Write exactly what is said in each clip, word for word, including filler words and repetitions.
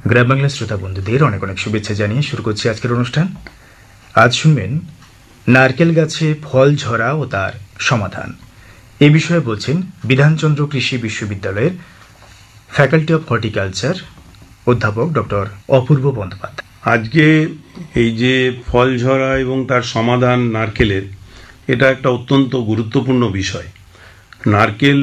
গ্রাম বাংলা শ্রোতা বন্ধুদের অনেক অনেক শুভেচ্ছা জানিয়ে শুরু করছি আজকের অনুষ্ঠান। আজ শুনবেন নারকেল গাছে ফল ঝরা ও তার সমাধান। এ বিষয়ে বলছেন বিধানচন্দ্র কৃষি বিশ্ববিদ্যালয়ের ফ্যাকাল্টি অফ হর্টিকালচার অধ্যাপক ডক্টর অপূর্ব বন্দ্যোপাধ্যায়। আজকে এই যে ফল ঝরা এবং তার সমাধান নারকেলের, এটা একটা অত্যন্ত গুরুত্বপূর্ণ বিষয়। নারকেল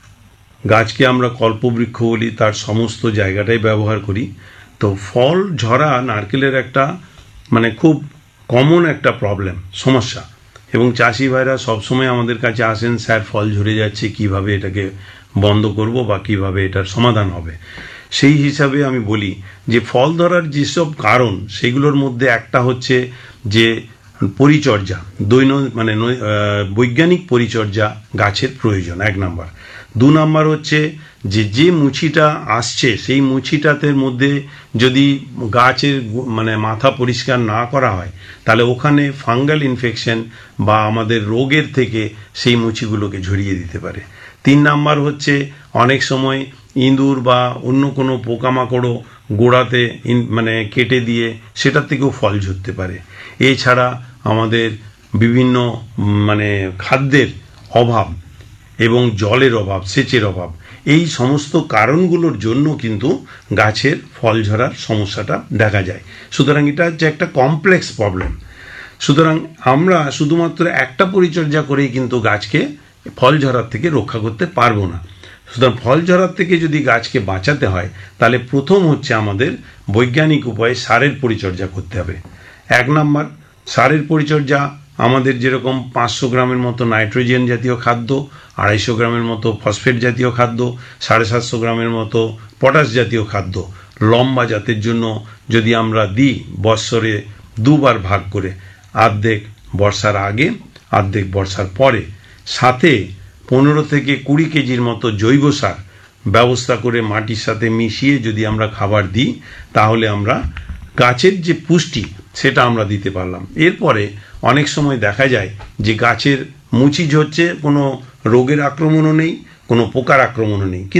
গাছকে আমরা কল্পবৃক্ষ বলি, তার সমস্ত জায়গাটাই ব্যবহার করি। তো ফল ঝরা নারকেলের একটা মানে খুব কমন একটা প্রবলেম, সমস্যা। এবং চাষি ভাইরা সবসময় আমাদের কাছে আসেন, স্যার ফল ঝরে যাচ্ছে, কিভাবে এটাকে বন্ধ করব বা কিভাবে এটার সমাধান হবে। সেই হিসাবে আমি বলি যে ফল ধরার যেসব কারণ, সেগুলোর মধ্যে একটা হচ্ছে যে পরিচর্যা, দৈন মানে বৈজ্ঞানিক পরিচর্যা গাছের প্রয়োজন, এক নাম্বার। দু নাম্বার হচ্ছে যে যে মুছিটা আসছে সেই মুছিটাতে মধ্যে যদি গাছের মানে মাথা পরিষ্কার না করা হয়, তাহলে ওখানে ফাঙ্গাল ইনফেকশন বা আমাদের রোগের থেকে সেই মুছিগুলোকে ঝরিয়ে দিতে পারে। তিন নাম্বার হচ্ছে অনেক সময় ইঁদুর বা অন্য কোনো পোকামাকড়ও গোড়াতে মানে কেটে দিয়ে সেটার থেকেও ফল ঝরতে পারে। এছাড়া আমাদের বিভিন্ন মানে খাদ্যের অভাব এবং জলের অভাব, সেচের অভাব, এই সমস্ত কারণগুলোর জন্য কিন্তু গাছের ফল ঝরার সমস্যাটা দেখা যায়। সুতরাং এটা হচ্ছে একটা কমপ্লেক্স প্রবলেম। সুতরাং আমরা শুধুমাত্র একটা পরিচর্যা করেই কিন্তু গাছকে ফল ঝরার থেকে রক্ষা করতে পারবো না। সুতরাং ফল ঝরার থেকে যদি গাছকে বাঁচাতে হয়, তাহলে প্রথম হচ্ছে আমাদের বৈজ্ঞানিক উপায়ে সারের পরিচর্যা করতে হবে। এক নাম্বার, সারের পরিচর্যা আমাদের যেরকম পাঁচশো গ্রামের মতো নাইট্রোজেন জাতীয় খাদ্য, আড়াইশো গ্রামের মতো ফসফেট জাতীয় খাদ্য, সাড়ে সাতশো গ্রামের মতো পটাশ জাতীয় খাদ্য লম্বা জাতের জন্য যদি আমরা দিই, বৎসরে দুবার ভাগ করে, অর্ধেক বর্ষার আগে, অর্ধেক বর্ষার পরে, সাথে পনেরো থেকে কুড়ি কেজির মতো জৈব সার ব্যবস্থা করে মাটির সাথে মিশিয়ে যদি আমরা খাবার দিই, তাহলে আমরা গাছের যে পুষ্টি সেটা আমরা দিতে পারলাম। এরপরে অনেক সময় দেখা যায় যে গাছের মুচি ঝরছে, কোনো রোগের আক্রমণও নেই, কোনো পোকার আক্রমণও নেই।